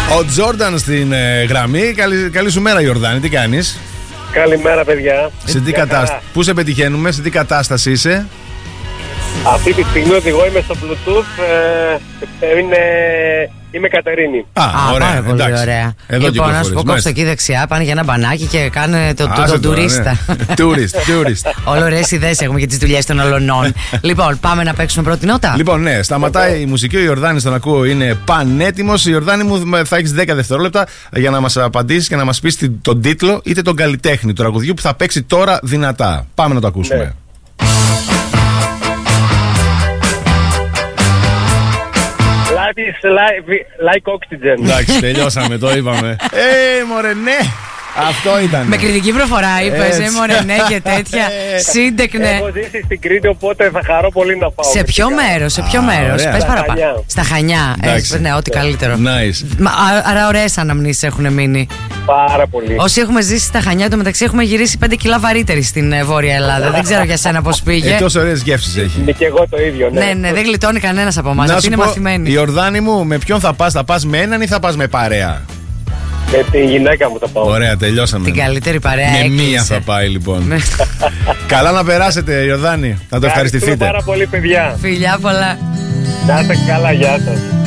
Ο Τζόρνταν στην γραμμή. Καλή σου μέρα, Ιορδάνη, τι κάνεις? Καλημέρα, παιδιά. Πού σε πετυχαίνουμε, σε τι κατάσταση είσαι? Αυτή τη στιγμή οδηγώ, είμαι στο Bluetooth. Είμαι Κατερίνη. Ωραία, πάρα πολύ ωραία. Λοιπόν, να σου πω, κόψτε εκεί δεξιά, πάνε για ένα μπανάκι και κάνε τον τουρίστα. Tourist. Όλο ωραίες ιδέες έχουμε για τις δουλειές των ολονών. Λοιπόν, πάμε να παίξουμε πρώτη νότα. Λοιπόν, ναι, σταματάει η μουσική. Ο Ιορδάνης, τον ακούω, είναι πανέτοιμος. Ιορδάνη μου, θα έχεις 10 δευτερόλεπτα για να μας απαντήσεις και να μας πεις τον τίτλο είτε τον καλλιτέχνη του τραγουδιού που θα παίξει τώρα δυνατά. Πάμε να το ακούσουμε. Ναι. Like oxygen. Εντάξει, τελειώσαμε, το είπαμε. Μωρέ, ναι! Αυτό ήταν. Με κριτική προφορά είπες, μωρέ, ναι και τέτοια. Σύντεκνε. Έχω ζήσει στην Κρήτη, οπότε θα χαρώ πολύ να πάω. Σε ποιο μέρος, πες παραπάνω. Στα Χανιά. Ναι, ό,τι καλύτερο. Nice. Άρα ωραίες αναμνήσεις έχουν μείνει. Πάρα πολύ. Όσοι έχουμε ζήσει στα Χανιά, εντωμεταξύ έχουμε γυρίσει 5 κιλά βαρύτεροι στην Βόρεια Ελλάδα. Δεν ξέρω για σένα πώς πήγε. Τόσο ωραίες γεύσεις έχει. Και εγώ το ίδιο, ναι. Ναι, δεν γλιτώνει κανένας από εμάς. Αυτή είναι μαθημένη. Ιορδάνη μου, με ποιον θα πας με έναν ή θα πας με παρέα? Με τη γυναίκα μου θα πάω. Ωραία, τελειώσαμε. Την καλύτερη παρέα. Με μία θα πάει λοιπόν. Καλά να περάσετε, Ιορδάνη. Να το ευχαριστηθείτε. Πάρα πολύ, παιδιά. Φιλιά πολλά. Να είστε καλά, γεια σας.